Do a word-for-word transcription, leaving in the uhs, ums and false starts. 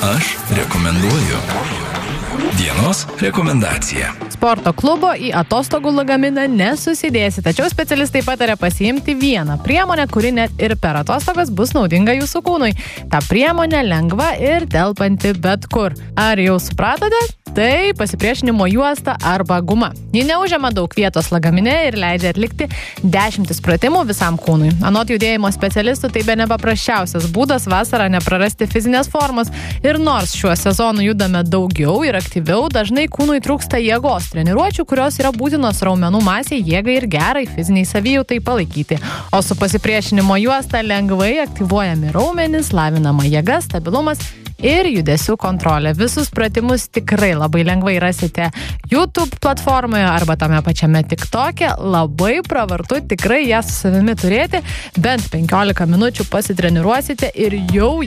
Aš rekomenduoju. Dienos rekomendacija. Sporto klubo į atostogų lagaminą nesusidėsi, tačiau specialistai pataria pasiimti vieną priemonę, kuri net ir per atostogas bus naudinga jūsų kūnui. Ta priemonė lengva ir telpanti bet kur. Ar jau supratote? Tai pasipriešinimo juosta arba guma. Ji neužima daug vietos lagamine ir leidžia atlikti dešimtis pratimų visam kūnui. Anot judėjimo specialistų, tai be nepaprasčiausias būdas vasarą neprarasti fizinės formos. Ir nors šiuo sezonu judame daugiau ir aktyviau, dažnai kūnui trūksta jėgos treniruočių, kurios yra būtinos raumenų masiai, jėgai ir gerai fiziniai savijautai palaikyti. O su pasipriešinimo juosta lengvai aktyvuojami raumenys, lavinama jėga, stabilumas ir judesių kontrolė. Visus pratimus tikrai labai lengvai rasite YouTube platformoje arba tame pačiame TikTok'e. Labai pravartu tikrai ją su savimi turėti. Bent penkiolika minučių pasitreniruosite ir jau